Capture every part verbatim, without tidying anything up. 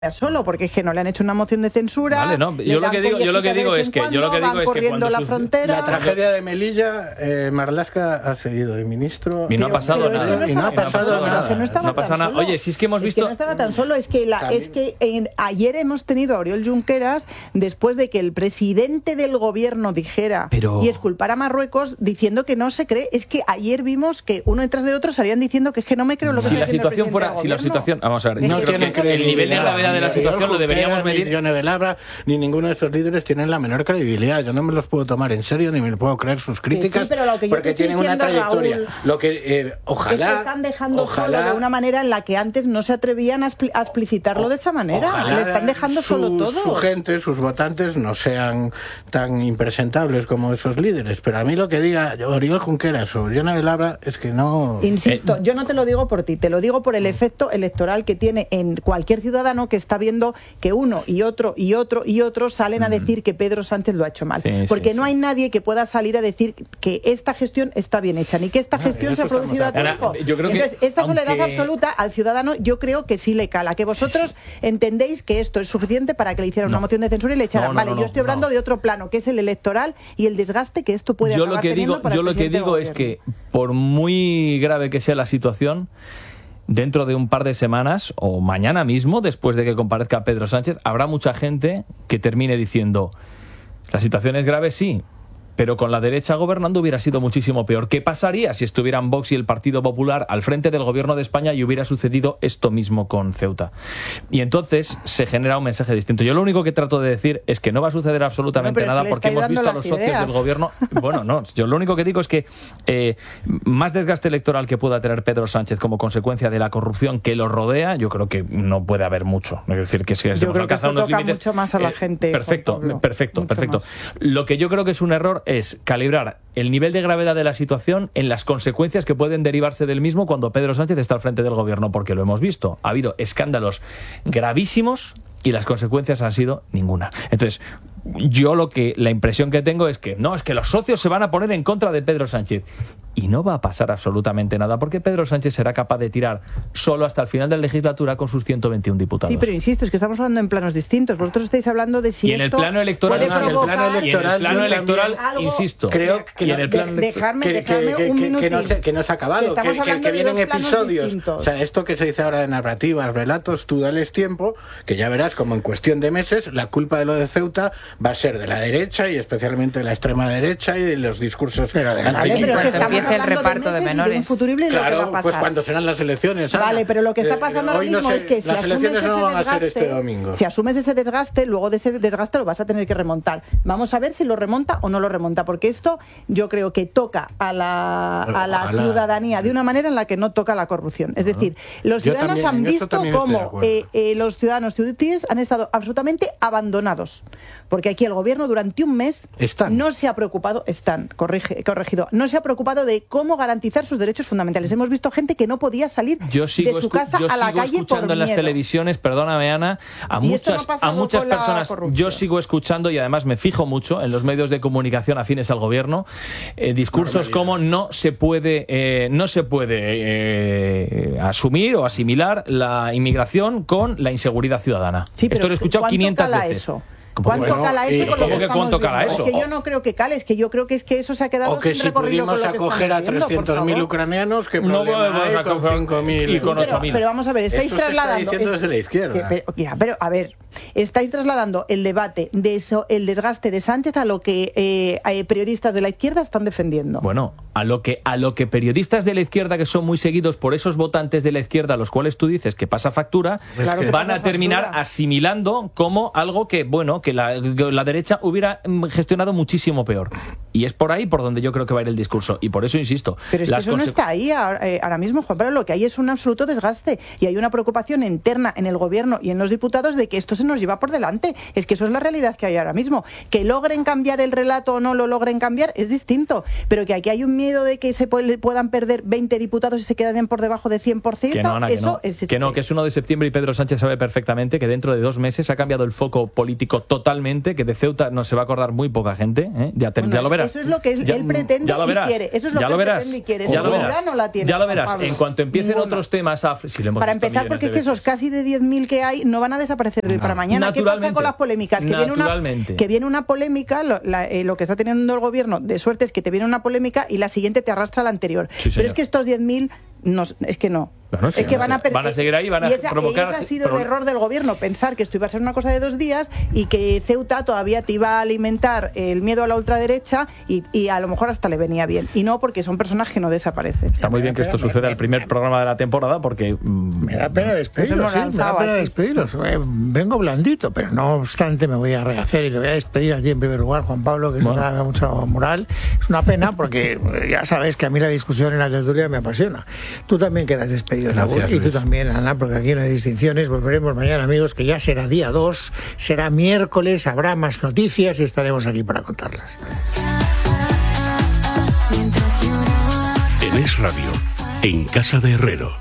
solo, porque es que no le han hecho una moción de censura. Vale, no, yo lo que digo, yo lo que digo es que yo lo que digo es que cuando la sucede... frontera. La tragedia de Melilla, eh, Marlaska ha seguido de ministro y no ha pasado pero nada. Es que no, y no ha pasado nada. nada. Que no estaba no pasa nada. Solo. Oye, si es que hemos visto. Es que no estaba tan solo, es que la, es que en, ayer hemos tenido a Oriol Junqueras después de que el presidente del gobierno dijera pero... y exculpara a Marruecos diciendo que no se cree. Es que ayer vimos que uno detrás de otro salían diciendo que es que no me creo lo que si está la situación el fuera, si la situación, vamos a ver, no yo creo que el nivel de gravedad de la situación lo deberíamos medir. Ni Yone Belarra, ni ninguno de esos líderes tienen la menor credibilidad. Yo no me los puedo tomar en serio ni me puedo creer sus críticas, sí, lo que porque tienen una trayectoria. Raúl, lo que eh, ojalá es que están dejando ojalá, solo de una manera en la que antes no se atrevían a, expli a explicitarlo de esa manera. Le están dejando su, solo todo. Su gente, sus votantes no sean tan impresentables como esos líderes. Pero a mí lo que diga Oriol Junqueras o Yone Belarra es que no. Insisto, eh, yo no te lo digo por ti, te lo digo por el efecto electoral que tiene en cualquier ciudadano que está viendo que uno y otro y otro y otro salen a decir que Pedro Sánchez lo ha hecho mal. Sí, porque sí, no sí. hay nadie que pueda salir a decir que esta gestión está bien hecha, ni que esta no, gestión se ha producido a tiempo. Ahora, yo creo Entonces, que, esta soledad aunque... absoluta al ciudadano yo creo que sí le cala, que vosotros sí, sí. entendéis que esto es suficiente para que le hicieran no. una moción de censura y le echaran. No, no, vale, no, no, yo estoy hablando no. de otro plano, que es el electoral y el desgaste que esto puede yo acabar lo que teniendo digo, para Yo el lo que digo es que, por muy grave que sea la situación, dentro de un par de semanas o mañana mismo, después de que comparezca Pedro Sánchez, habrá mucha gente que termine diciendo: la situación es grave, sí, pero con la derecha gobernando hubiera sido muchísimo peor. ¿Qué pasaría si estuvieran Vox y el Partido Popular al frente del gobierno de España y hubiera sucedido esto mismo con Ceuta? Y entonces se genera un mensaje distinto. Yo lo único que trato de decir es que no va a suceder absolutamente bueno, nada porque hemos visto a los socios ideas. del gobierno... Bueno, no, yo lo único que digo es que eh, más desgaste electoral que pueda tener Pedro Sánchez como consecuencia de la corrupción que lo rodea, yo creo que no puede haber mucho. Es decir, que si yo hemos creo alcanzado que unos límites... mucho más a la eh, gente. Perfecto, perfecto, mucho perfecto. Más. Lo que yo creo que es un error es calibrar el nivel de gravedad de la situación en las consecuencias que pueden derivarse del mismo cuando Pedro Sánchez está al frente del gobierno, porque lo hemos visto. Ha habido escándalos gravísimos y las consecuencias han sido ninguna. Entonces, yo lo que la impresión que tengo es que no, es que los socios se van a poner en contra de Pedro Sánchez. Y no va a pasar absolutamente nada, porque Pedro Sánchez será capaz de tirar solo hasta el final de la legislatura con sus ciento veintiún diputados. Sí, pero insisto, es que estamos hablando en planos distintos. Vosotros estáis hablando de si y en el plano electoral, puede no, provocar... en el plano electoral, y en el plano electoral algo, insisto, creo que y en el plano de, dejarme, que, dejarme que, un que, minutín. que, no se, que no se ha acabado, que, que, que, que vienen episodios. Distintos. O sea, esto que se dice ahora de narrativas, relatos, tú dales tiempo, que ya verás como en cuestión de meses la culpa de lo de Ceuta va a ser de la derecha y especialmente de la extrema derecha y de los discursos pero de vale, pero que empiece el reparto de, de menores. De claro, pues cuando serán las elecciones. Ana. Vale, pero lo que está pasando eh, ahora mismo no sé, es que si las asumes elecciones ese no van desgaste, a ser este domingo. Si asumes ese desgaste, luego de ese desgaste lo vas a tener que remontar. Vamos a ver si lo remonta o no lo remonta, porque esto yo creo que toca a la, a la ciudadanía de una manera en la que no toca la corrupción. Es decir, los yo ciudadanos también, han visto cómo eh, eh, los ciudadanos ciudadanos han estado absolutamente abandonados, porque aquí el gobierno durante un mes están. no se ha preocupado, están, corrige, corregido, no se ha preocupado de cómo garantizar sus derechos fundamentales. Hemos visto gente que no podía salir yo sigo de su casa yo a la sigo calle escuchando por en las miedo. televisiones, perdóname Ana, a y muchas no a muchas personas, yo sigo escuchando y además me fijo mucho en los medios de comunicación afines al gobierno, eh, discursos como no se puede eh, no se puede eh, asumir o asimilar la inmigración con la inseguridad ciudadana. Sí, esto lo he escuchado quinientas veces. Eso? ¿Cuánto bueno, cala eso con lo que, que cuánto cala eso? Es que yo no creo que cale, es que yo creo que es que eso se ha quedado o que sin si recorrido con pudimos lo que acoger a trescientos mil ucranianos, que no podemos hay con cinco mil y con ocho mil. Pero, pero vamos a ver, estáis eso trasladando... Se está diciendo desde la izquierda. Que, pero, ya, pero, a ver, estáis trasladando el debate de eso, el desgaste de Sánchez a lo que eh, eh, periodistas de la izquierda están defendiendo. Bueno, a lo que a lo que periodistas de la izquierda, que son muy seguidos por esos votantes de la izquierda a los cuales tú dices que pasa factura, claro que van pasa a terminar factura. asimilando como algo que, bueno, que la, que la derecha hubiera gestionado muchísimo peor. Y es por ahí por donde yo creo que va a ir el discurso. Y por eso insisto. Pero es que eso no está ahí ahora, eh, ahora mismo, Juan Pablo. Lo que hay es un absoluto desgaste. Y hay una preocupación interna en el gobierno y en los diputados de que esto se nos lleva por delante. Es que eso es la realidad que hay ahora mismo. Que logren cambiar el relato o no lo logren cambiar es distinto. Pero que aquí hay un miedo de que se puedan perder veinte diputados y se queden por debajo de cien por ciento. Que no, Ana, que eso no. Es, que no, que es uno de septiembre y Pedro Sánchez sabe perfectamente que dentro de dos meses ha cambiado el foco político totalmente, que de Ceuta no se va a acordar muy poca gente. ¿eh? Ya, te, bueno, ya lo verás. verás. Eso es lo que ya, él pretende ya lo verás, y quiere. Eso es lo ya que lo él verás, pretende y quiere. Ya lo verás. No la tiene, ya lo verás. Pablo. En cuanto empiecen Ninguna. otros temas... A, si para empezar, porque es que esos casi de diez mil que hay no van a desaparecer de hoy para mañana. ¿Qué pasa con las polémicas? Que viene una, que viene una polémica, lo, la, eh, lo que está teniendo el gobierno de suerte es que te viene una polémica y la siguiente te arrastra a la anterior. Sí, pero es que estos diez mil, no, es que no. Bueno, sí, es que van a, van a seguir ahí, van a y esa, provocar... Y ese ha sido el error del gobierno, pensar que esto iba a ser una cosa de dos días y que Ceuta todavía te iba a alimentar el miedo a la ultraderecha y, y a lo mejor hasta le venía bien. Y no, porque son personas que no desaparecen. Está muy bien que esto suceda al primer programa de la temporada porque... Mmm, me da pena despediros, ¿sí? Me da pena despediros. Eh, vengo blandito, pero no obstante me voy a rehacer y le voy a despedir aquí en primer lugar, Juan Pablo, que es bueno. una mucha moral. Es una pena porque ya sabes que a mí la discusión en la tertulia me apasiona. Tú también quedas despedido, Raúl, y tú también, Ana, porque aquí no hay distinciones. Volveremos mañana, amigos, que ya será día dos, será miércoles, habrá más noticias y estaremos aquí para contarlas. En Es Radio, en Casa de Herrero.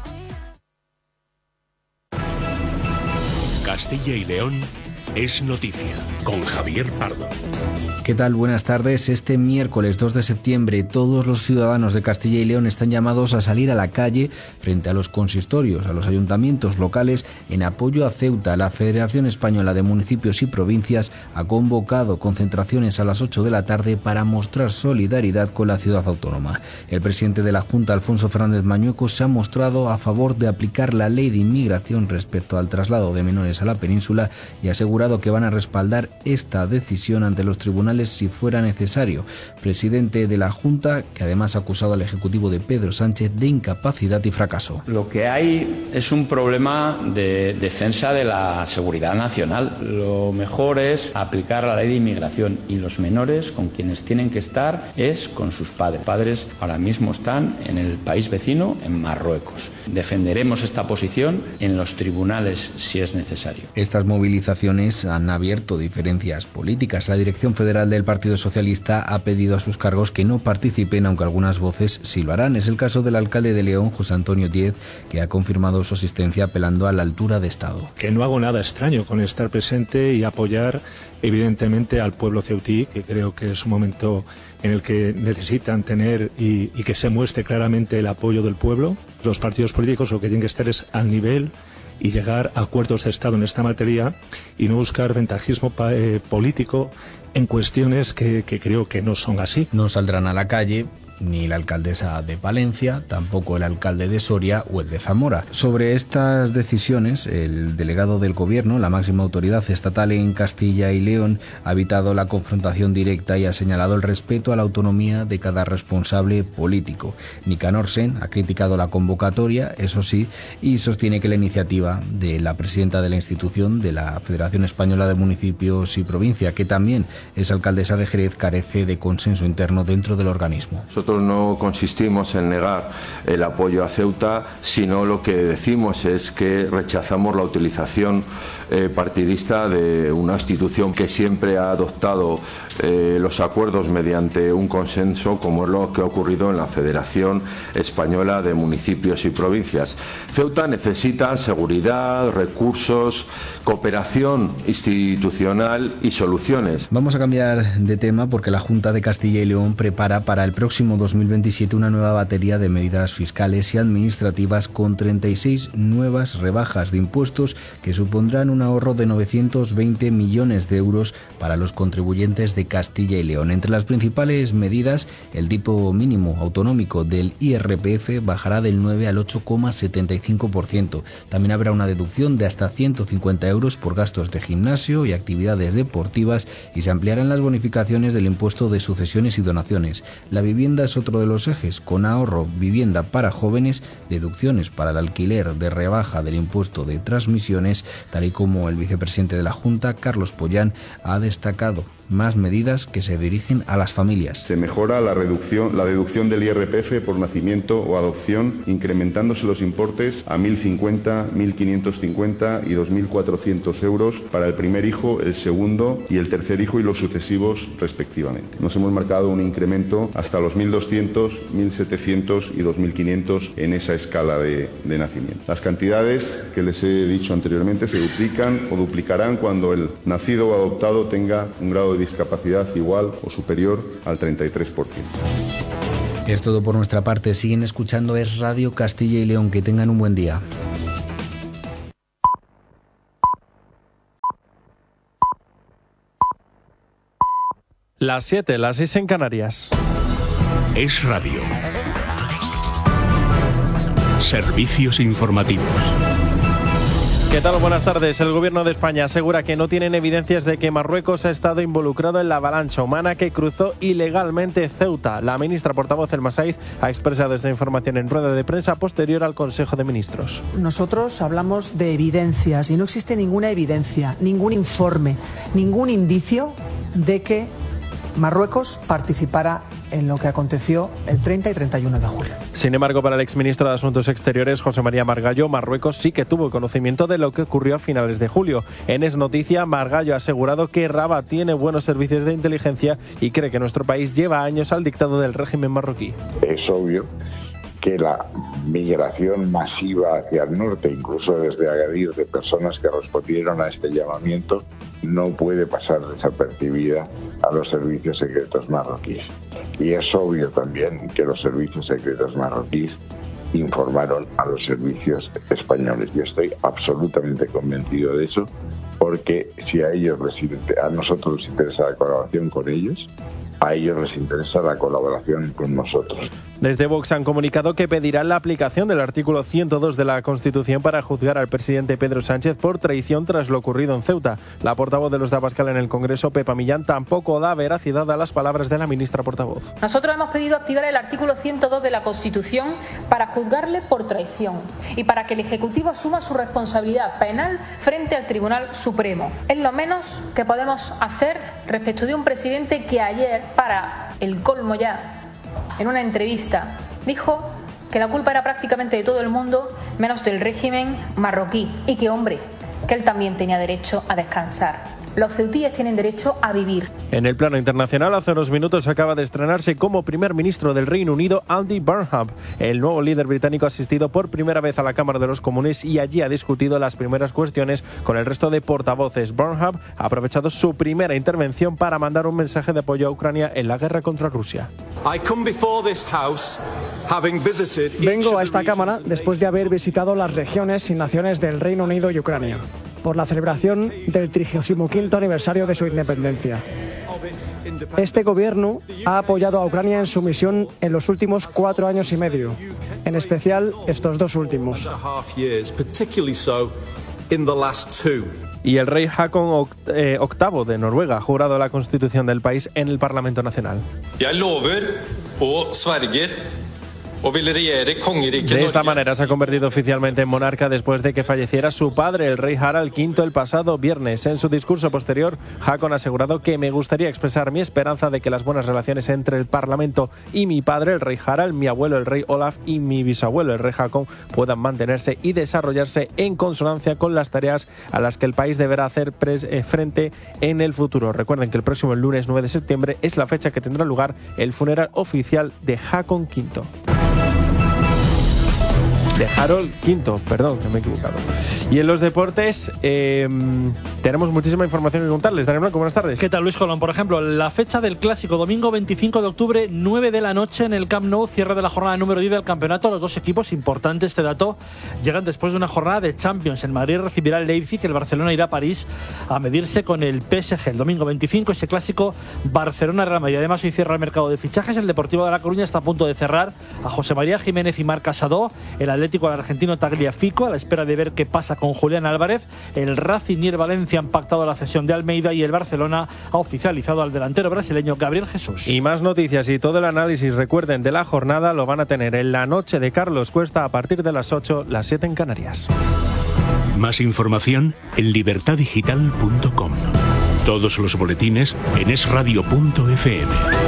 Castilla y León es noticia, con Javier Pardo. ¿Qué tal? Buenas tardes. Este miércoles dos de septiembre todos los ciudadanos de Castilla y León están llamados a salir a la calle frente a los consistorios, a los ayuntamientos locales en apoyo a Ceuta. La Federación Española de Municipios y Provincias ha convocado concentraciones a las ocho de la tarde para mostrar solidaridad con la ciudad autónoma. El presidente de la Junta, Alfonso Fernández Mañueco, se ha mostrado a favor de aplicar la ley de inmigración respecto al traslado de menores a la península y ha asegurado que van a respaldar esta decisión ante los tribunales si fuera necesario. Presidente de la Junta, que además ha acusado al Ejecutivo de Pedro Sánchez de incapacidad y fracaso. Lo que hay es un problema de defensa de la seguridad nacional. Lo mejor es aplicar la ley de inmigración y los menores con quienes tienen que estar es con sus padres. Los padres ahora mismo están en el país vecino, en Marruecos. Defenderemos esta posición en los tribunales si es necesario. Estas movilizaciones han abierto diferencias políticas. La Dirección Federal del Partido Socialista ha pedido a sus cargos que no participen, aunque algunas voces sí lo harán. Es el caso del alcalde de León, José Antonio Díez, que ha confirmado su asistencia apelando a la altura de Estado. Que no hago nada extraño con estar presente y apoyar evidentemente al pueblo ceutí, que creo que es un momento en el que necesitan tener y, y que se muestre claramente el apoyo del pueblo. Los partidos políticos lo que tienen que estar es al nivel y llegar a acuerdos de Estado en esta materia y no buscar ventajismo eh, político en cuestiones que, que creo que no son así. No saldrán a la calle ni la alcaldesa de Palencia, tampoco el alcalde de Soria o el de Zamora. Sobre estas decisiones, el delegado del Gobierno, la máxima autoridad estatal en Castilla y León, ha evitado la confrontación directa y ha señalado el respeto a la autonomía de cada responsable político. Nicanor Sen ha criticado la convocatoria, eso sí, y sostiene que la iniciativa de la presidenta de la institución de la Federación Española de Municipios y Provincia, que también es alcaldesa de Jerez, carece de consenso interno dentro del organismo. Nosotros no consistimos en negar el apoyo a Ceuta, sino lo que decimos es que rechazamos la utilización eh, partidista de una institución que siempre ha adoptado eh, los acuerdos mediante un consenso, como es lo que ha ocurrido en la Federación Española de Municipios y Provincias. Ceuta necesita seguridad, recursos, cooperación institucional y soluciones. Vamos a cambiar de tema porque la Junta de Castilla y León prepara para el próximo dos mil veintisiete una nueva batería de medidas fiscales y administrativas con treinta y seis nuevas rebajas de impuestos que supondrán un ahorro de novecientos veinte millones de euros para los contribuyentes de Castilla y León. Entre las principales medidas, el tipo mínimo autonómico del I R P F bajará del nueve al ocho coma setenta y cinco por ciento. También habrá una deducción de hasta ciento cincuenta euros por gastos de gimnasio y actividades deportivas y se ampliarán las bonificaciones del impuesto de sucesiones y donaciones. La vivienda es otro de los ejes, con ahorro vivienda para jóvenes, deducciones para el alquiler de rebaja del impuesto de transmisiones, tal y como el vicepresidente de la Junta, Carlos Pollán, ha destacado. Más medidas que se dirigen a las familias. Se mejora la reducción, la deducción del I R P F por nacimiento o adopción, incrementándose los importes a mil cincuenta, mil quinientos cincuenta y dos mil cuatrocientos euros para el primer hijo, el segundo y el tercer hijo y los sucesivos respectivamente. Nos hemos marcado un incremento hasta los mil doscientos, mil setecientos y dos mil quinientos en esa escala de, de nacimiento. Las cantidades que les he dicho anteriormente se duplican o duplicarán cuando el nacido o adoptado tenga un grado de discapacidad igual o superior al treinta y tres por ciento. Es todo por nuestra parte. Siguen escuchando Es Radio Castilla y León. Que tengan un buen día. Las siete, las seis en Canarias. Es Radio. Servicios informativos. ¿Qué tal? Buenas tardes. El Gobierno de España asegura que no tienen evidencias de que Marruecos ha estado involucrado en la avalancha humana que cruzó ilegalmente Ceuta. La ministra portavoz El Masaiz ha expresado esta información en rueda de prensa posterior al Consejo de Ministros. Nosotros hablamos de evidencias y no existe ninguna evidencia, ningún informe, ningún indicio de que Marruecos participara en lo que aconteció el treinta y treinta y uno de julio. Sin embargo, para el exministro de Asuntos Exteriores, José María Margallo, Marruecos sí que tuvo conocimiento de lo que ocurrió a finales de julio. En Es Noticia, Margallo ha asegurado que Rabat tiene buenos servicios de inteligencia y cree que nuestro país lleva años al dictado del régimen marroquí. Es obvio que la migración masiva hacia el norte, incluso desde Agadir, de personas que respondieron a este llamamiento, no puede pasar desapercibida a los servicios secretos marroquíes. Y es obvio también que los servicios secretos marroquíes informaron a los servicios españoles. Yo estoy absolutamente convencido de eso, porque si a ellos les, a nosotros les interesa la colaboración con ellos, a ellos les interesa la colaboración con nosotros. Desde Vox han comunicado que pedirán la aplicación del artículo ciento dos de la Constitución para juzgar al presidente Pedro Sánchez por traición tras lo ocurrido en Ceuta. La portavoz de los de Abascal en el Congreso, Pepa Millán, tampoco da veracidad a las palabras de la ministra portavoz. Nosotros hemos pedido activar el artículo ciento dos de la Constitución para juzgarle por traición y para que el Ejecutivo asuma su responsabilidad penal frente al Tribunal Supremo. Es lo menos que podemos hacer respecto de un presidente que ayer, para el colmo ya, en una entrevista, dijo que la culpa era prácticamente de todo el mundo, menos del régimen marroquí. Y que, hombre, que él también tenía derecho a descansar. Los ceutíes tienen derecho a vivir. En el plano internacional, hace unos minutos acaba de estrenarse como primer ministro del Reino Unido Andy Burnham. El nuevo líder británico ha asistido por primera vez a la Cámara de los Comunes y allí ha discutido las primeras cuestiones con el resto de portavoces. Burnham ha aprovechado su primera intervención para mandar un mensaje de apoyo a Ucrania en la guerra contra Rusia. Vengo a esta Cámara después de haber visitado las regiones y naciones del Reino Unido y Ucrania, por la celebración del trigésimo quinto aniversario de su independencia. Este gobierno ha apoyado a Ucrania en su misión en los últimos cuatro años y medio, en especial estos dos últimos. Y el rey Haakon eh, octavo de Noruega ha jurado la constitución del país en el Parlamento Nacional. De esta manera se ha convertido oficialmente en monarca después de que falleciera su padre, el rey Harald quinto, el pasado viernes. En su discurso posterior, Haakon ha asegurado que me gustaría expresar mi esperanza de que las buenas relaciones entre el Parlamento y mi padre, el rey Harald, mi abuelo, el rey Olaf, y mi bisabuelo, el rey Haakon, puedan mantenerse y desarrollarse en consonancia con las tareas a las que el país deberá hacer frente en el futuro. Recuerden que el próximo lunes nueve de septiembre es la fecha que tendrá lugar el funeral oficial de Haakon quinto. De Harold quinto, perdón, que me he equivocado. Y en los deportes eh, tenemos muchísima información que contarles. Daniel Blanco, buenas tardes. ¿Qué tal, Luis Colón? Por ejemplo, la fecha del Clásico, domingo veinticinco de octubre, nueve de la noche en el Camp Nou, cierre de la jornada número diez del campeonato. Los dos equipos, importante este dato, llegan después de una jornada de Champions. El Madrid recibirá el Leipzig, el Barcelona irá a París a medirse con el P S G. El domingo veinticinco, ese Clásico Barcelona-Real Madrid. Además, hoy cierra el mercado de fichajes. El Deportivo de La Coruña está a punto de cerrar a José María Jiménez y Marc Casado. El Atlético al argentino Tagliafico, a la espera de ver qué pasa con Julián Álvarez. El Racing y el Valencia han pactado la cesión de Almeida y el Barcelona ha oficializado al delantero brasileño Gabriel Jesús. Y más noticias y todo el análisis, recuerden, de la jornada lo van a tener en la noche de Carlos Cuesta a partir de las ocho, las siete en Canarias. Más información en libertad digital punto com. Todos los boletines en es radio punto f m.